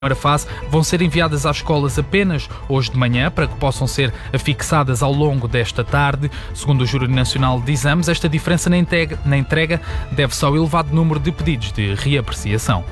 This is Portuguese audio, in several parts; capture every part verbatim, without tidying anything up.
primeira fase vão ser enviadas às escolas apenas hoje de manhã para que possam ser afixadas ao longo desta tarde. Segundo o Júri Nacional de Exames, esta diferença na entrega, na entrega deve-se ao elevado número de pedidos de reapreciação.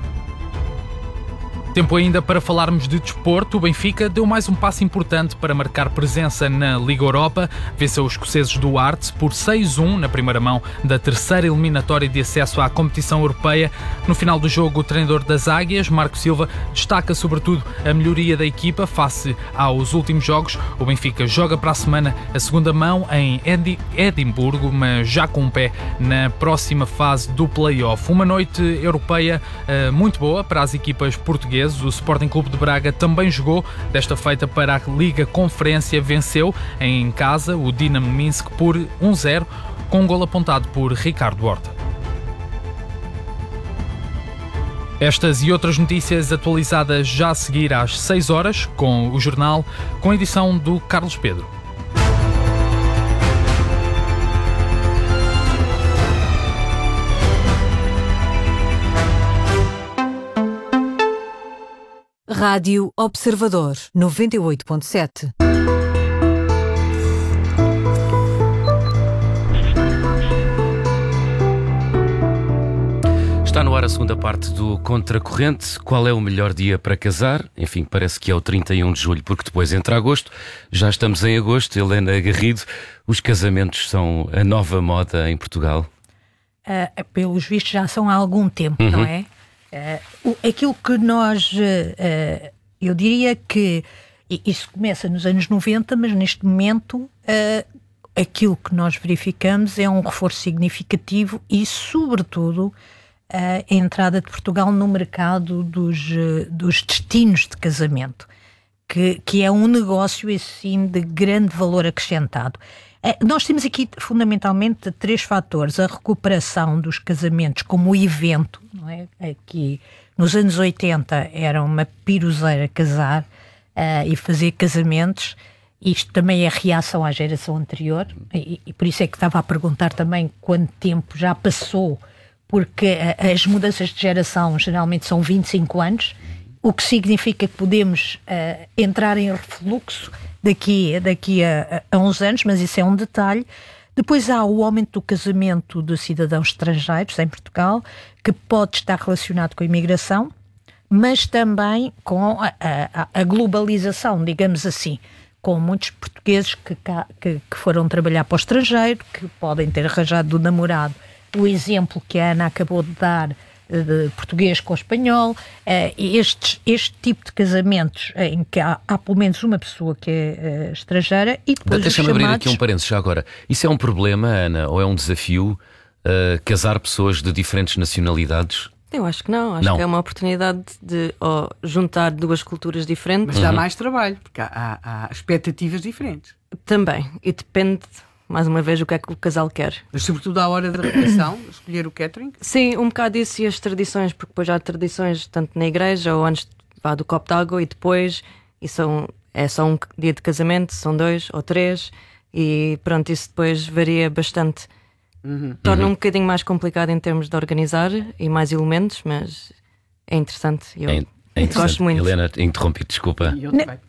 Tempo ainda para falarmos de desporto. O Benfica deu mais um passo importante para marcar presença na Liga Europa. Venceu os escoceses do Hearts por seis a um na primeira mão da terceira eliminatória de acesso à competição europeia. No final do jogo, o treinador das Águias, Marco Silva, destaca sobretudo a melhoria da equipa face aos últimos jogos. O Benfica joga para a semana a segunda mão em Edimburgo, mas já com um pé na próxima fase do play-off. Uma noite europeia uh, muito boa para as equipas portuguesas. O Sporting Clube de Braga também jogou, desta feita para a Liga Conferência, venceu em casa o Dinamo Minsk por um a zero, com um golo apontado por Ricardo Horta. Estas e outras notícias atualizadas já a seguir às seis horas, com o jornal, com a edição do Carlos Pedro. Rádio Observador, noventa e oito ponto sete. Está no ar a segunda parte do Contracorrente. Qual é o melhor dia para casar? Enfim, parece que é o trinta e um de julho, porque depois entra agosto. Já estamos em agosto. Helena Garrido, os casamentos são a nova moda em Portugal? Uh, pelos vistos já são há algum tempo, uhum. não é? Uh, aquilo que nós, uh, eu diria que isso começa nos anos noventa, mas neste momento uh, aquilo que nós verificamos é um reforço significativo e, sobretudo, uh, a entrada de Portugal no mercado dos, uh, dos destinos de casamento, que, que é um negócio, assim, de grande valor acrescentado. Uh, nós temos aqui, fundamentalmente, três fatores: a recuperação dos casamentos como evento, não é? Aqui, nos anos oitenta, era uma piruzeira casar uh, e fazer casamentos. Isto também é reação à geração anterior, e, e por isso é que estava a perguntar também quanto tempo já passou, porque uh, as mudanças de geração geralmente são vinte e cinco anos, o que significa que podemos uh, entrar em refluxo daqui, daqui a, a uns anos, mas isso é um detalhe. Depois há o aumento do casamento de cidadãos estrangeiros em Portugal, que pode estar relacionado com a imigração, mas também com a, a, a globalização, digamos assim, com muitos portugueses que, que, que foram trabalhar para o estrangeiro, que podem ter arranjado do namorado o exemplo que a Ana acabou de dar, de português com espanhol, este, este tipo de casamentos em que há, há pelo menos uma pessoa que é uh, estrangeira e depois Deixa-me chamados... abrir aqui um parênteses já agora. Isso é um problema, Ana, ou é um desafio uh, casar pessoas de diferentes nacionalidades? Eu acho que não, acho não. que é uma oportunidade de oh, juntar duas culturas diferentes. Mas dá uhum. mais trabalho, porque há, há, há expectativas diferentes. Também, e depende... mais uma vez, o que é que o casal quer. Mas sobretudo à hora da refeição, escolher o catering? Sim, um bocado isso e as tradições, porque depois há tradições tanto na igreja ou antes vá do copo de água e depois, e são, é só um dia de casamento, são dois ou três, e pronto, isso depois varia bastante. Uhum. Torna uhum. um bocadinho mais complicado em termos de organizar e mais elementos, mas é interessante. Eu é, é interessante. gosto muito. Helena, interrompi, desculpa. E eu também.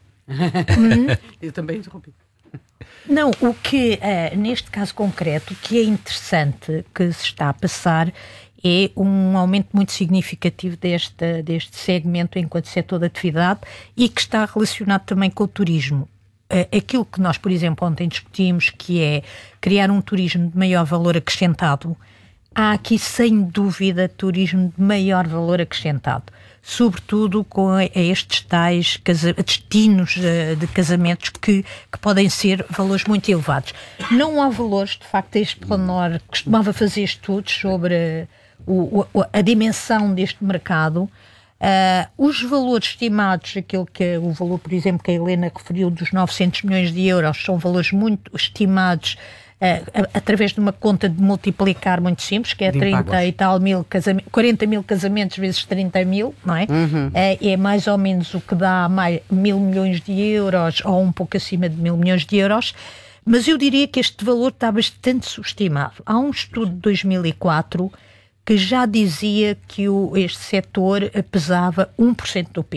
eu também interrompi. Não, o que, uh, neste caso concreto, o que é interessante que se está a passar é um aumento muito significativo deste, deste segmento enquanto setor de atividade e que está relacionado também com o turismo. Uh, aquilo que nós, por exemplo, ontem discutimos, que é criar um turismo de maior valor acrescentado, há aqui sem dúvida turismo de maior valor acrescentado, sobretudo com a estes tais casa- destinos uh, de casamentos que, que podem ser valores muito elevados. Não há valores, de facto, este Planor costumava fazer estudos sobre uh, o, a dimensão deste mercado. Uh, os valores estimados, aquele que é o valor, por exemplo, que a Helena referiu dos novecentos milhões de euros, são valores muito estimados uh, a, através de uma conta de multiplicar muito simples, que é trinta e tal mil casamentos, quarenta mil casamentos vezes trinta mil, não é? Uhum. Uh, é mais ou menos o que dá mais, mil milhões de euros ou um pouco acima de mil milhões de euros. Mas eu diria que este valor está bastante subestimado. Há um estudo de dois mil e quatro que já dizia que o, este setor pesava um por cento do P